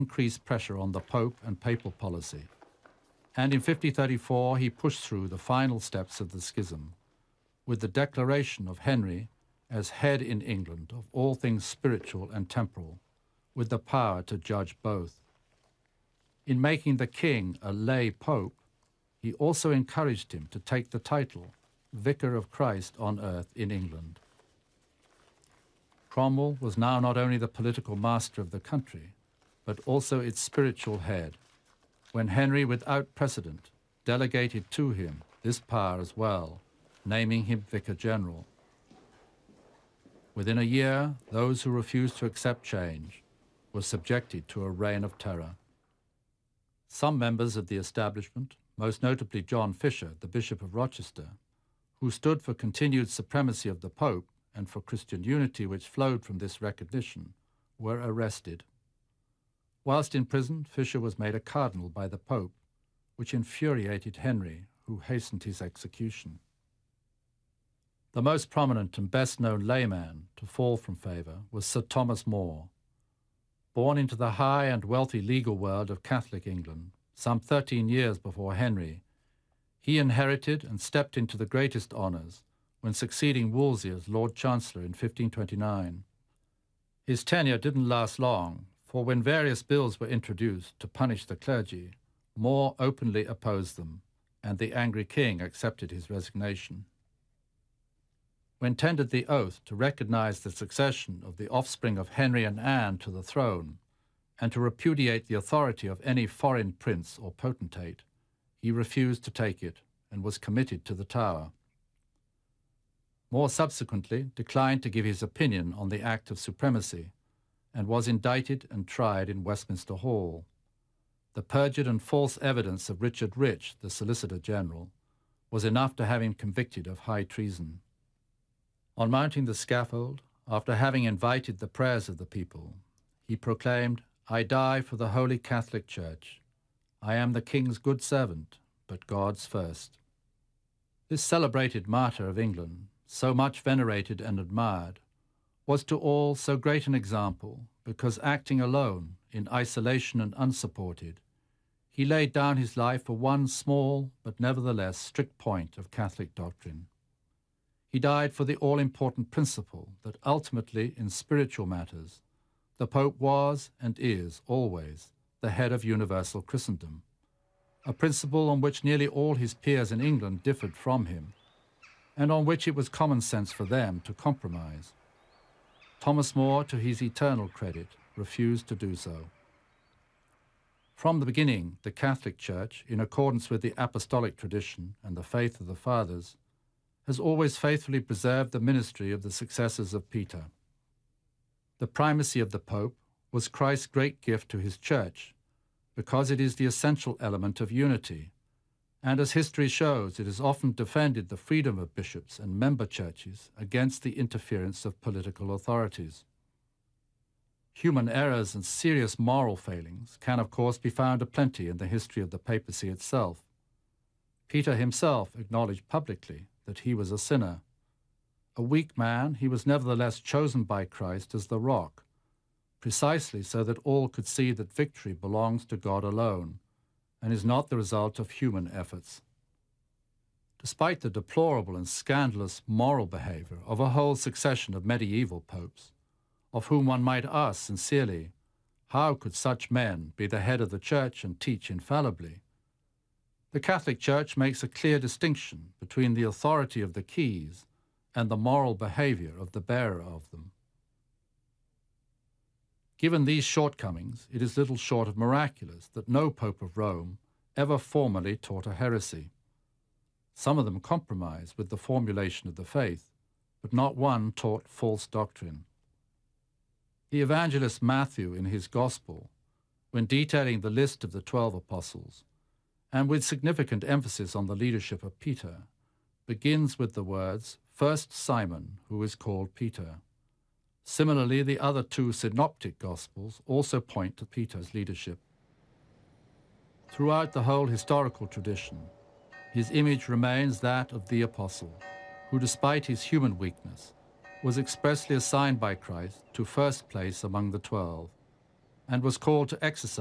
increased pressure on the Pope and papal policy. And in 5034 he pushed through the final steps of the schism, with the declaration of Henry as head in England of all things spiritual and temporal, with the power to judge both. In making the king a lay pope, he also encouraged him to take the title Vicar of Christ on earth in England. Cromwell was now not only the political master of the country, but also its spiritual head, when Henry, without precedent, delegated to him this power as well, naming him Vicar General. Within a year, those who refused to accept change were subjected to a reign of terror. Some members of the establishment, most notably John Fisher, the Bishop of Rochester, who stood for continued supremacy of the Pope and for Christian unity which flowed from this recognition, were arrested. Whilst in prison, Fisher was made a cardinal by the Pope, which infuriated Henry, who hastened his execution. The most prominent and best-known layman to fall from favour was Sir Thomas More. Born into the high and wealthy legal world of Catholic England, some 13 years before Henry, he inherited and stepped into the greatest honours when succeeding Wolsey as Lord Chancellor in 1529. His tenure didn't last long, for when various bills were introduced to punish the clergy, More openly opposed them, and the angry king accepted his resignation. When tendered the oath to recognise the succession of the offspring of Henry and Anne to the throne, and to repudiate the authority of any foreign prince or potentate, he refused to take it and was committed to the Tower. More subsequently declined to give his opinion on the Act of Supremacy, and was indicted and tried in Westminster Hall. The perjured and false evidence of Richard Rich, the Solicitor General, was enough to have him convicted of high treason. On mounting the scaffold, after having invited the prayers of the people, he proclaimed, "I die for the Holy Catholic Church. I am the King's good servant, but God's first." This celebrated martyr of England, so much venerated and admired, was to all so great an example because, acting alone, in isolation and unsupported, he laid down his life for one small but nevertheless strict point of Catholic doctrine. He died for the all-important principle that ultimately, in spiritual matters, the Pope was and is always the head of universal Christendom, a principle on which nearly all his peers in England differed from him, and on which it was common sense for them to compromise. Thomas More, to his eternal credit, refused to do so. From the beginning, the Catholic Church, in accordance with the apostolic tradition and the faith of the Fathers, has always faithfully preserved the ministry of the successors of Peter. The primacy of the Pope was Christ's great gift to his Church, because it is the essential element of unity, and as history shows, it has often defended the freedom of bishops and member churches against the interference of political authorities. Human errors and serious moral failings can, of course, be found aplenty in the history of the papacy itself. Peter himself acknowledged publicly that he was a sinner. A weak man, he was nevertheless chosen by Christ as the rock, precisely so that all could see that victory belongs to God alone and is not the result of human efforts. Despite the deplorable and scandalous moral behavior of a whole succession of medieval popes, of whom one might ask sincerely, how could such men be the head of the Church and teach infallibly? The Catholic Church makes a clear distinction between the authority of the keys and the moral behavior of the bearer of them. Given these shortcomings, it is little short of miraculous that no Pope of Rome ever formally taught a heresy. Some of them compromised with the formulation of the faith, but not one taught false doctrine. The evangelist Matthew, in his Gospel, when detailing the list of the 12 apostles, and with significant emphasis on the leadership of Peter, begins with the words, "First Simon, who is called Peter." Similarly, the other two synoptic Gospels also point to Peter's leadership. Throughout the whole historical tradition, his image remains that of the apostle, who, despite his human weakness, was expressly assigned by Christ to first place among the 12, and was called to exercise